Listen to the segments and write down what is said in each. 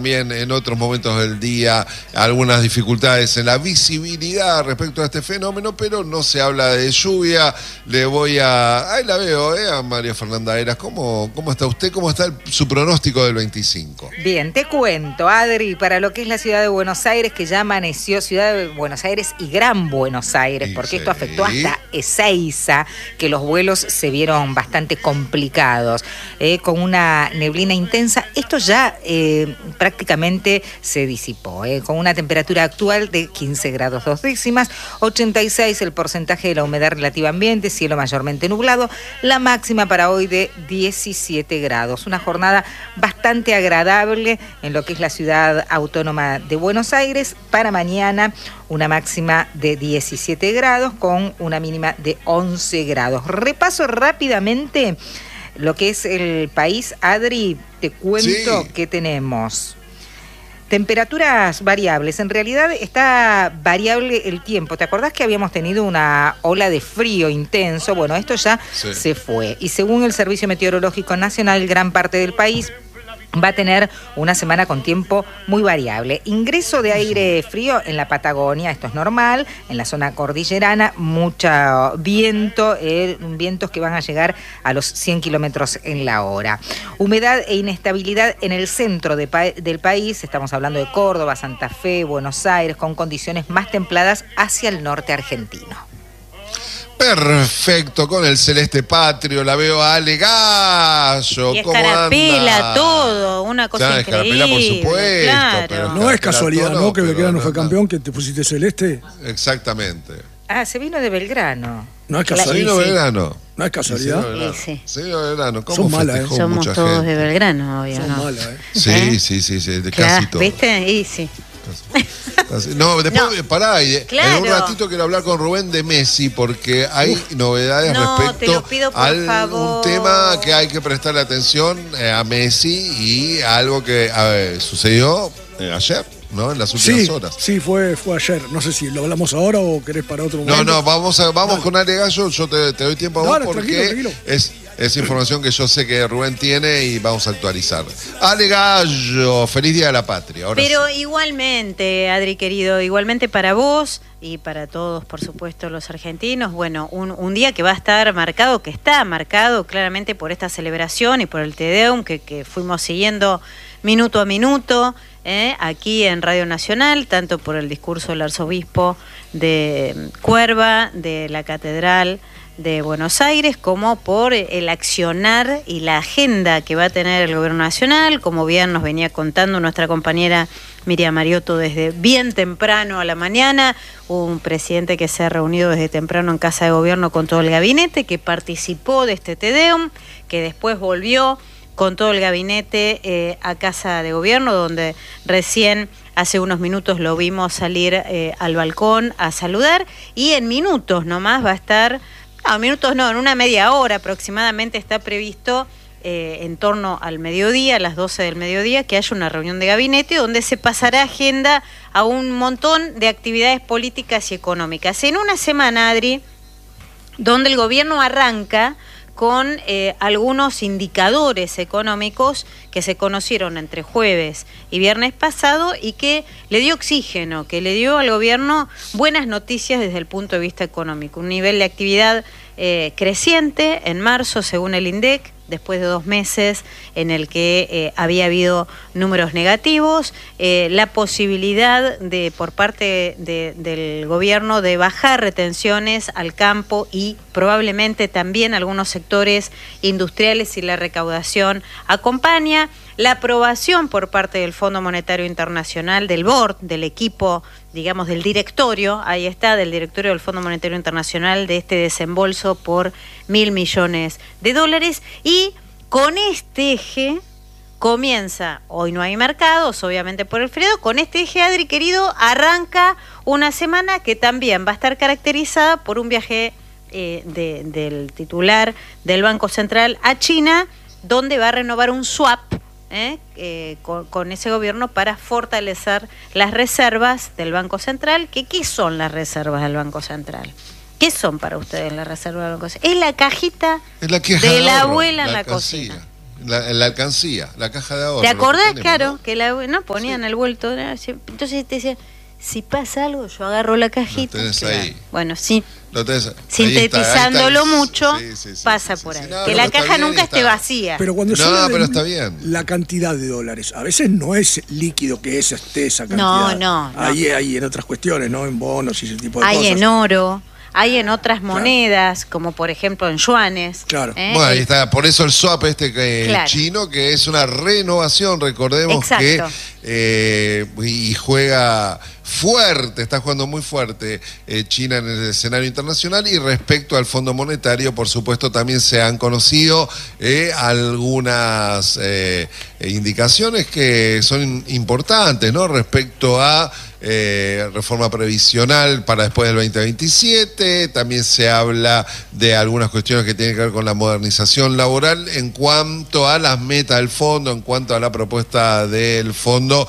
también en otros momentos del día algunas dificultades en la visibilidad respecto a este fenómeno, pero no se habla de lluvia. Le voy a... Ahí la veo, a María Fernanda Heras. ¿Cómo está usted? ¿Cómo está su pronóstico del 25? Bien, te cuento, Adri, para lo que es la ciudad de Buenos Aires, que ya amaneció ciudad de Buenos Aires y Gran Buenos Aires, porque esto afectó hasta Ezeiza, que los vuelos se vieron bastante complicados, con una neblina intensa. Esto ya prácticamente se disipó, con una temperatura actual de 15 grados 2 décimas, 86 el porcentaje de la humedad relativa ambiente, cielo mayormente nublado, la máxima para hoy de 17 grados. Una jornada bastante agradable en lo que es la ciudad autónoma de Buenos Aires. Para mañana una máxima de 17 grados con una mínima de 11 grados. Repaso rápidamente lo que es el país, Adri, te cuento que tenemos temperaturas variables. En realidad está variable el tiempo. ¿Te acordás que habíamos tenido una ola de frío intenso? Bueno, esto ya se fue. Y según el Servicio Meteorológico Nacional, gran parte del país va a tener una semana con tiempo muy variable. Ingreso de aire frío en la Patagonia, esto es normal. En la zona cordillerana, mucho viento, vientos que van a llegar a los 100 kilómetros en la hora. Humedad e inestabilidad en el centro del país, estamos hablando de Córdoba, Santa Fe, Buenos Aires, con condiciones más templadas hacia el norte argentino. Perfecto, con el celeste patrio, la veo a Ale Gallo. Y escarapela todo, una cosa increíble. Escarapela, por supuesto. Claro. Pero no es casualidad, ¿no? Que Belgrano fue campeón, que te pusiste celeste. Exactamente. Se vino de Belgrano. No es casualidad. Se vino de Belgrano. No es casualidad. Se vino de Belgrano. Son malas, Somos todos de Belgrano, obvio. Son malas, Sí, de casi todo. ¿Viste? Y sí. No, después, pará, en un ratito quiero hablar con Rubén de Messi, porque hay novedades respecto a un tema que hay que prestarle atención a Messi y a algo que sucedió ayer, ¿no? En las últimas horas. Sí, fue ayer. No sé si lo hablamos ahora o querés para otro momento. No, vamos con Ale Gallo. Yo te doy tiempo a vos porque tranquilo. Es información que yo sé que Rubén tiene y vamos a actualizar. Ale Gallo, feliz Día de la Patria. Pero igualmente, Adri querido, igualmente para vos y para todos, por supuesto, los argentinos, bueno, un día que va a estar marcado, que está marcado claramente por esta celebración y por el Te Deum que fuimos siguiendo minuto a minuto, aquí en Radio Nacional, tanto por el discurso del arzobispo de Cuerva, de la Catedral de Buenos Aires, como por el accionar y la agenda que va a tener el Gobierno Nacional, como bien nos venía contando nuestra compañera Miriam Mariotto desde bien temprano a la mañana, un presidente que se ha reunido desde temprano en Casa de Gobierno con todo el gabinete, que participó de este Te Deum, que después volvió con todo el gabinete a Casa de Gobierno, donde recién hace unos minutos lo vimos salir al balcón a saludar, y en minutos nomás va a estar... en una media hora aproximadamente está previsto en torno al mediodía, a las 12 del mediodía, que haya una reunión de gabinete donde se pasará agenda a un montón de actividades políticas y económicas. En una semana, Adri, donde el gobierno arranca con algunos indicadores económicos que se conocieron entre jueves y viernes pasado y que le dio oxígeno, que le dio al gobierno buenas noticias desde el punto de vista económico. Un nivel de actividad creciente en marzo, según el INDEC, después de 2 meses en el que había habido números negativos, la posibilidad de por parte del gobierno de bajar retenciones al campo y probablemente también algunos sectores industriales, y la recaudación acompaña, la aprobación por parte del Fondo Monetario Internacional, del board, del equipo, digamos, del directorio, ahí está, del directorio del Fondo Monetario Internacional, de este desembolso por $1.000 millones. Y con este eje comienza, hoy no hay mercados, obviamente por el frío, con este eje, Adri querido, arranca una semana que también va a estar caracterizada por un viaje del titular del Banco Central a China, donde va a renovar un swap con ese gobierno para fortalecer las reservas del Banco Central. ¿Qué son las reservas del Banco Central? ¿Qué son para ustedes las reservas del Banco Central? Es la cajita de la abuela en la cocina. la alcancía, la caja de ahorro. ¿Te acordás? Claro, ¿no? Que no ponían el vuelto. Entonces te decía, si pasa algo, yo agarro la cajita. Lo tenés ahí. Bueno, sí. Sintetizándolo mucho, pasa por ahí. No, que la caja nunca esté vacía. Pero cuando pero está bien. La cantidad de dólares, a veces no es líquido que esté esa cantidad. No. Hay en otras cuestiones, ¿no? En bonos y ese tipo de cosas. Hay en oro. Hay en otras monedas, como por ejemplo en yuanes. Claro. Bueno, ahí está. Por eso el swap chino, que es una renovación, recordemos. Exacto. Que y juega fuerte, está jugando muy fuerte China en el escenario internacional. Y respecto al Fondo Monetario, por supuesto, también se han conocido algunas indicaciones que son importantes, ¿no? Respecto a reforma previsional para después del 2027, también se habla de algunas cuestiones que tienen que ver con la modernización laboral en cuanto a las metas del fondo, en cuanto a la propuesta del fondo,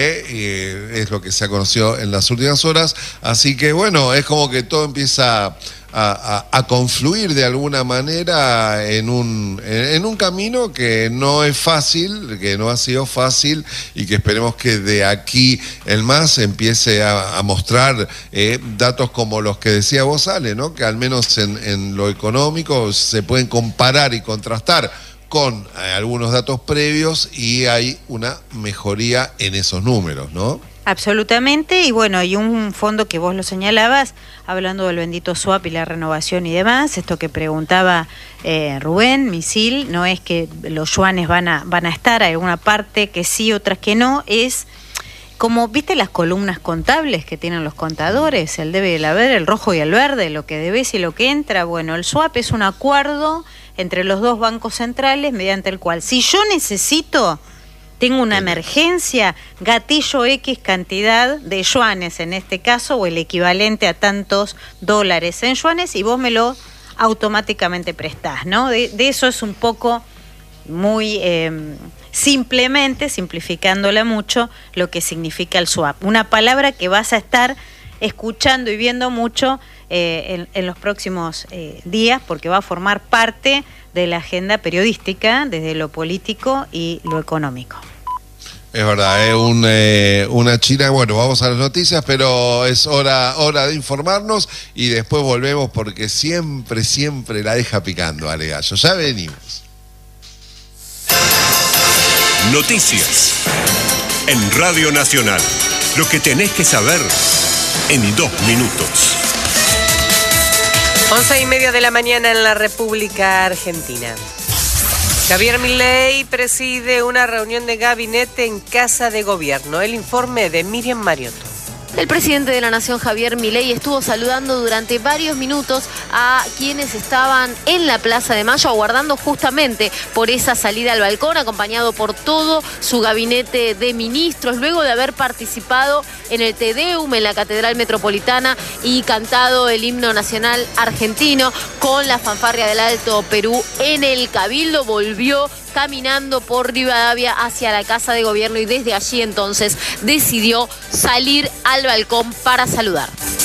es lo que se ha conocido en las últimas horas, así que bueno, es como que todo empieza a confluir de alguna manera en un camino que no es fácil, que no ha sido fácil y que esperemos que de aquí en más empiece a mostrar datos como los que decía vos, Ale, ¿no? Que al menos en lo económico se pueden comparar y contrastar con algunos datos previos y hay una mejoría en esos números, ¿no? Absolutamente, y bueno, y un fondo que vos lo señalabas, hablando del bendito swap y la renovación y demás, esto que preguntaba Rubén, Misil, no es que los yuanes van a estar, hay alguna parte que sí, otras que no, es como, ¿viste las columnas contables que tienen los contadores? El debe y el haber, el rojo y el verde, lo que debes y lo que entra. Bueno, el swap es un acuerdo entre los dos bancos centrales mediante el cual, si yo necesito, tengo una emergencia, gatillo X cantidad de yuanes en este caso, o el equivalente a tantos dólares en yuanes, y vos me lo automáticamente prestás, ¿no? De eso es un poco muy simplemente, simplificándola mucho, lo que significa el swap. Una palabra que vas a estar escuchando y viendo mucho en los próximos días, porque va a formar parte de la agenda periodística desde lo político y lo económico. Es verdad, una China, bueno, vamos a las noticias, pero es hora de informarnos y después volvemos porque siempre la deja picando, Ale Gallo. Ya venimos. Noticias en Radio Nacional. Lo que tenés que saber en 2 minutos. 11:30 de la mañana en la República Argentina. Javier Milei preside una reunión de gabinete en Casa de Gobierno. El informe de Miriam Mariotto. El presidente de la Nación, Javier Milei, estuvo saludando durante varios minutos a quienes estaban en la Plaza de Mayo, aguardando justamente por esa salida al balcón, acompañado por todo su gabinete de ministros, luego de haber participado en el Te Deum en la Catedral Metropolitana y cantado el himno nacional argentino con la fanfarria del Alto Perú en el Cabildo. Volvió caminando por Rivadavia hacia la Casa de Gobierno y desde allí entonces decidió salir al balcón para saludar.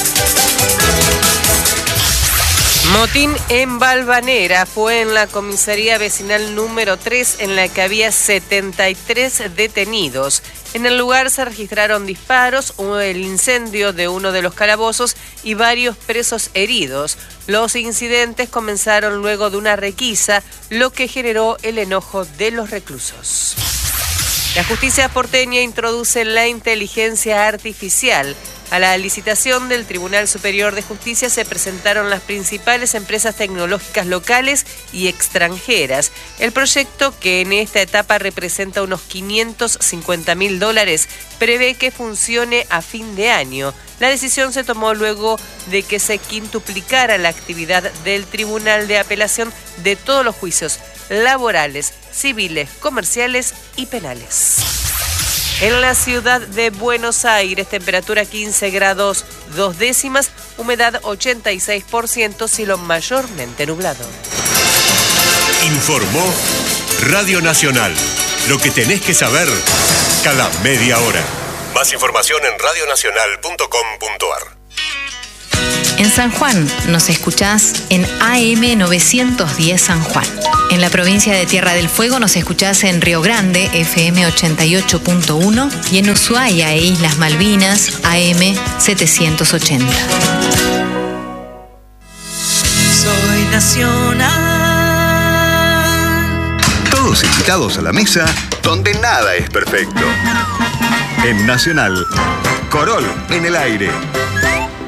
Motín en Valvanera. Fue en la comisaría vecinal número 3 en la que había 73 detenidos. En el lugar se registraron disparos, el incendio de uno de los calabozos y varios presos heridos. Los incidentes comenzaron luego de una requisa, lo que generó el enojo de los reclusos. La justicia porteña introduce la inteligencia artificial. A la licitación del Tribunal Superior de Justicia se presentaron las principales empresas tecnológicas locales y extranjeras. El proyecto, que en esta etapa representa unos $550.000, prevé que funcione a fin de año. La decisión se tomó luego de que se quintuplicara la actividad del Tribunal de Apelación de todos los juicios laborales, civiles, comerciales y penales. En la ciudad de Buenos Aires, temperatura 15 grados 2 décimas, humedad 86%, cielo mayormente nublado. Informó Radio Nacional. Lo que tenés que saber cada media hora. Más información en radionacional.com.ar. En San Juan nos escuchás en AM 910 San Juan. En la provincia de Tierra del Fuego nos escuchás en Río Grande, FM 88.1, y en Ushuaia e Islas Malvinas, AM 780. Soy nacional. Todos invitados a la mesa donde nada es perfecto. En Nacional, Corol en el aire.